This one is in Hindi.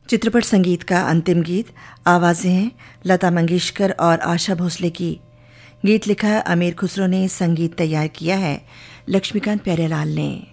चित्रपट संगीत का अंतिम गीत। आवाजें हैं लता मंगेशकर और आशा भोसले की। गीत लिखा अमीर खुसरो ने, संगीत तैयार किया है लक्ष्मीकांत प्यारेलाल ने।